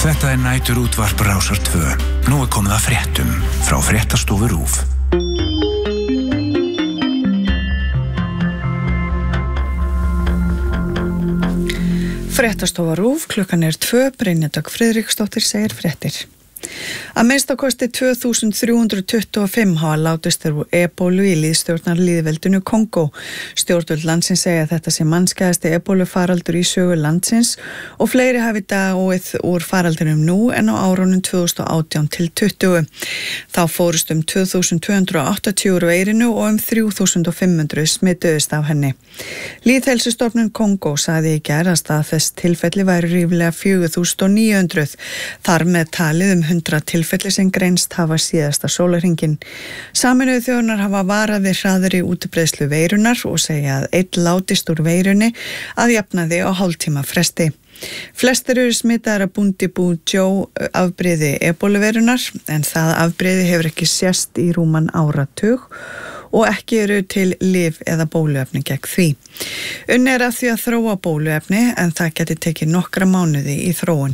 Þetta nætur útvarp Rásar 2. Nú komið að fréttum frá Fréttastofu RÚV. Fréttastofa RÚV, klukkan 2, Brynja Dögg Friðriksdóttir segir fréttir. Að minnsta kosti 2325 hafa látist úr ebólu í lýðstjórnarlýðveldinu Kongó. Stjórnvöld landsins segja að þetta sé mannskæðasti ebólufaraldur í sögu landsins og fleiri hafi dáið úr faraldrinum nú en á árunum 2018 til 20. Þá fórust 2280 úr veirinu og 3500 smituðust af henni. Lýðheilsustofnun Kongó sagði í gær að staðfest tilfelli væru ríflega 4900, þar með talið 100 tilfelli sem greinst hafa síðasta sólarhringinn. Sameinuðu þjóðirnar hafa varað við hraðri útbreiðslu veirunnar og segja að einn látist úr veirunni að jafnaði á hálftíma fresti. Flestir eru smitaðir af Bundibugyo afbrigði ebóluveirunnar en það afbrigði hefur ekki sést í rúman áratug og ekki eru til lyf eða bóluefni gegn því. Unnið er að því að þróa bóluefni en það geti tekið nokkra mánuði í þróun.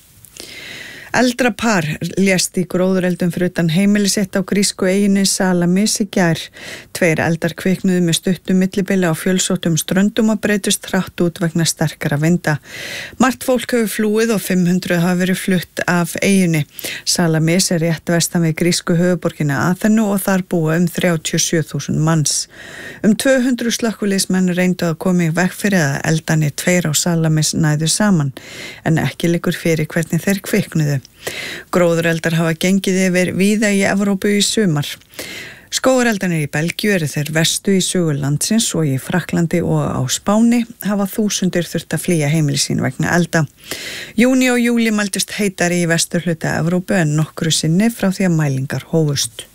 Eldra par lést í gróðureldum fyrir utan heimili sitt á grísku eyjunni Salamis í gær. 2 eldar kviknuðu með stuttu millibili á fjölsóttum ströndum og breytust hratt út vegna sterkara vinda. Margt fólk hefur flúið og 500 hafa verið flutt af eyjunni. Salamis er rétt vestan við grísku höfuðborgina Aþenu og þar búa 37.000 manns. 200 slökkviliðsmenn reyndu að koma í veg fyrir að eldarnir 2 á Salamis næðu saman, en ekki liggur fyrir hvernig þeir kviknuðu. Gróðureldar hafa gengið yfir víða í Evrópu í sumar. Skógareldarnir í Belgíu eru þeir verstu í sögu landsins og í Frakklandi og á Spáni hafa þúsundir þurft að flýja heimili sín vegna elda. Júní og júlí mældust heitari í vesturhluta Evrópu en nokkru sinni frá því að mælingar hófust.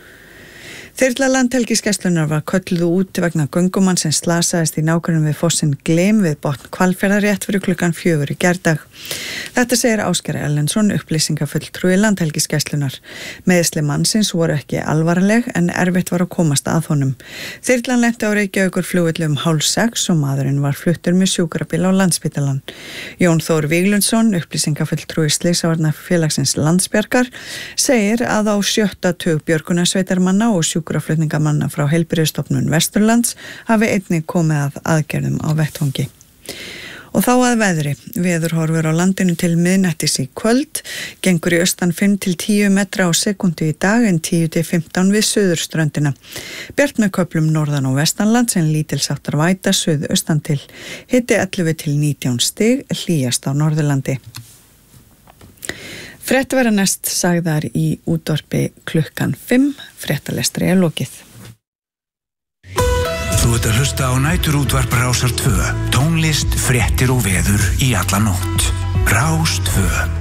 Þyrla Landhelgisgæslunnar var kölluð út vegna göngumann sem slasaðist í nágrennum við fossinn Glym við botn Hvalfjarðar rétt fyrir klukkan 4 í gærdag. Þetta segir Ásgeir Erlendsson, upplýsingafulltrúi Landhelgisgæslunnar. Meiðsli mannsins voru ekki alvarleg en erfitt var að komast að honum. Þyrlan lenti á Reykjavíkurflugvelli 5:30 og maðurinn var fluttur með sjúkrabíl á Landspítalann. Jón Þór Víglundsson, upplýsingafulltrúi Slysavarnafélagsins Landsbjargar, segir að á 7. tug björgunarsveitarmanna og sjúkraflutningamanna frá Heilbrigðisstofnun Vesturlands hafi einnig komið að aðgerðum á vettvangi. Og þá að veðri. Veðurhorfur á landinu til miðnættis í kvöld, gengur í austan 5 til 10 metra á sekundu í dag en 10 til 15 við suðurströndina. Bjart með köflum norðan og vestanlands en lítilsháttar væta suðaustan til. Hiti 11 til 19 stig, hlýjast á Norðurlandi. Frétt verða næst sagðar í útvarpi klukkan 5. Fréttalestri er lokið. Þú ert að hlusta á næturútvarp Rásar 2. Tónlist, fréttir og veður í alla nótt. Rás 2.